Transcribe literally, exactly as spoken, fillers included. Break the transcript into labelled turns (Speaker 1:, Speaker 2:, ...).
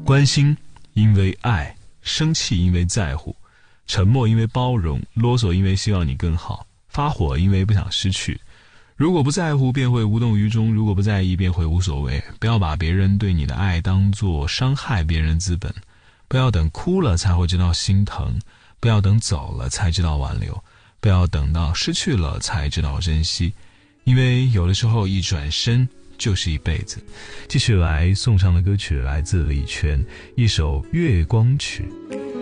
Speaker 1: 关心因为爱，生气因为在乎，沉默因为包容，啰嗦因为希望你更好，发火因为不想失去。如果不在乎便会无动于衷，如果不在意便会无所谓。不要把别人对你的爱当作伤害别人资本，不要等哭了才会知道心疼，不要等走了才知道挽留，不要等到失去了才知道珍惜，因为有的时候一转身就是一辈子。继续来送上的歌曲来自李泉，一首月光曲。